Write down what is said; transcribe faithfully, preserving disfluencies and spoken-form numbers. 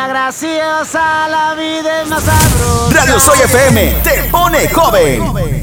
niña graciosa, la vida es más sabrosa. Radio Soy F M te pone joven.